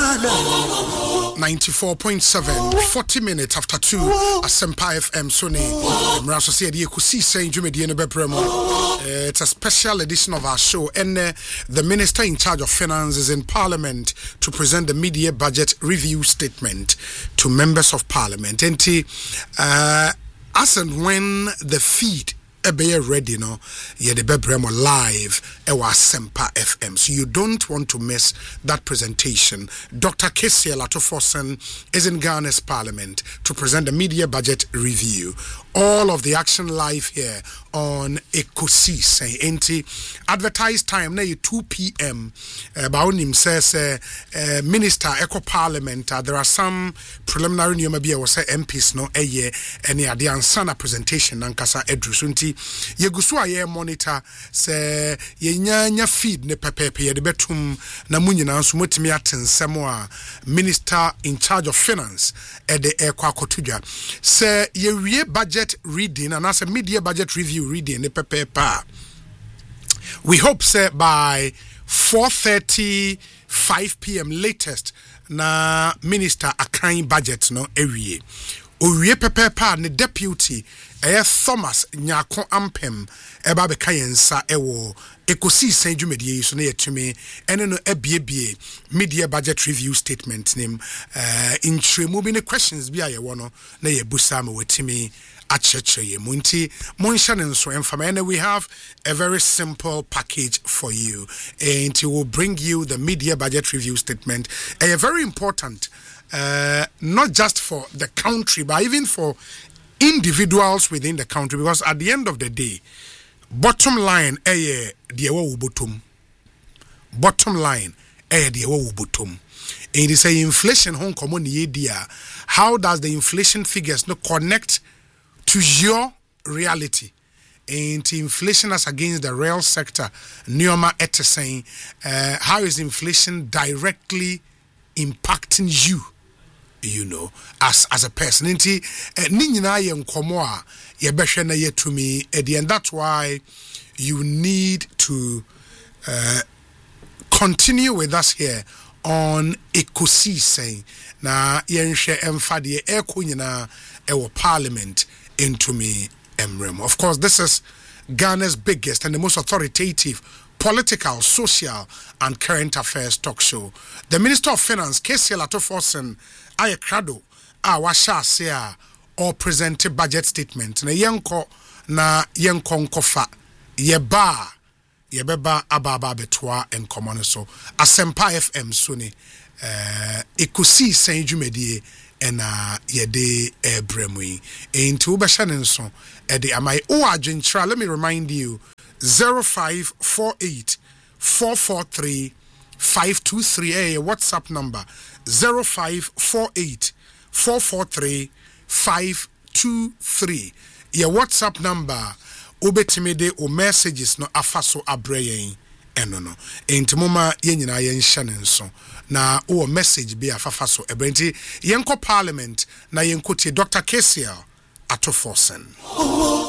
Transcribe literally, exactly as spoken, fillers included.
ninety-four point seven, forty minutes after two, Asempa F M Sony. Mraso said you could see saying Jumedi and Bebremo. It's a special edition of our show, and uh, the Minister in charge of Finance is in Parliament to present the mid-year budget review statement to members of Parliament. And uh, as and when the feed be ready, no, yeah, the Bebremo live, ewa Asempa F M. So you don't want to miss that presentation. Doctor Kessiel Atoforsen is in Ghana's Parliament to present the mid-year budget review. All of the action live here on Ekosi say enti advertised time na two p.m. About him says uh, uh, Minister Eco Parliament. Uh, there are some preliminary new maybe I will say M Ps no a year any ade ansana presentation nankasa edrusunti yegusu aye monitor say ye nyanya feed ne pepepe ye de betum na munyina nso motimi atensem a Minister in charge of Finance e de ekwa akotudwa say ye wie budget reading and as a mid-year budget review reading the paper. We hope say by four thirty five p.m. latest na Minister akan budget no ewie owie paper ne deputy eh Thomas Nyako Ampem eba be kayensa ewo Ekosi Saint Jumedie so na yetumi ene no ebiebie mid-year budget review statement nim uh, in tremu bi ne questions bi aye wono na ye busa ma wetimi achecheye munti munshan so enfama. We have a very simple package for you, and it will bring you the mid-year budget review statement, a very important uh, not just for the country but even for individuals within the country, because at the end of the day, bottom line eh the wo bottom bottom line eh the wo bottom. And it's a inflation home common idea. How does the inflation figures no connect to your reality? And inflation as against the real sector, Neoma Ete saying, uh, how is inflation directly impacting you, you know, as as a person? Nti ninyina ye nkomo a ye behwe na ye tumi edi, and that's why you need to uh, continue with us here on Ekosi saying na yenhwe emfa de eko nyina ewo Parliament into me emrem. Of course, this is Ghana's biggest and the most authoritative political, social, and current affairs talk show. The Minister of Finance, Kessiel Atoforsen, aye krado a washa se a or present budget statement na yenko na yenko nkofa yeba yebeba ababa betwa enkomo so Asempa F M suni uh, Ekosi Saint Jumedie ena yede ebremui into ubashanen so ede amai o agentra. Let me remind you, zero five four eight four four three five two three, a WhatsApp number zero five four eight four four three five two three. Your WhatsApp number ubetimide o messages no afaso abreye eno no enti moma yenyina yenshanen so na o message be afafa so ebrenti yenko Parliament na yenko tie Doctor Kessiel Atoforsen.